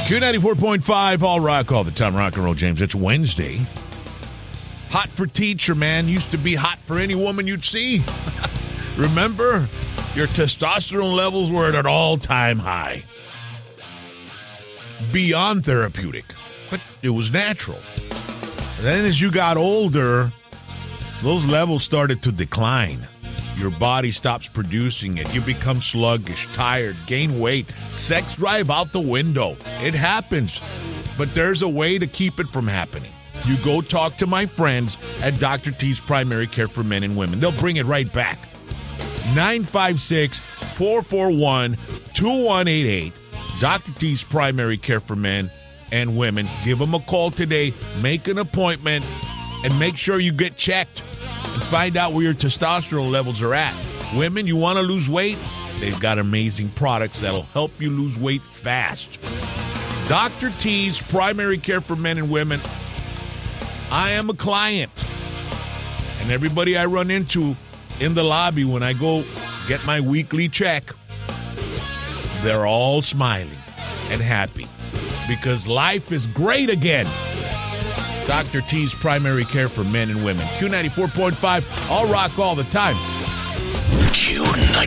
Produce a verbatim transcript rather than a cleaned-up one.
Q ninety-four point five, all rock, all the time. Rock and roll, James. It's Wednesday. Hot for teacher, man. Used to be hot for any woman you'd see. Remember? Your testosterone levels were at an all-time high. Beyond therapeutic. But it was natural. Then as you got older, those levels started to decline. Your body stops producing it. You become sluggish, tired, gain weight, sex drive out the window. It happens. But there's a way to keep it from happening. You go talk to my friends at Doctor T's Primary Care for Men and Women. They'll bring it right back. nine five six, four four one, two one eight eight. Doctor T's Primary Care for Men and Women. Give them a call today. Make an appointment and make sure you get checked. And find out where your testosterone levels are at. Women, you want to lose weight? They've got amazing products that'll help you lose weight fast. Doctor T's Primary Care for Men and Women. I am a client. And everybody I run into in the lobby when I go get my weekly check, they're all smiling and happy because life is great again. Doctor T's Primary Care for Men and Women. Q ninety-four point five, all rock all the time. Q ninety-four.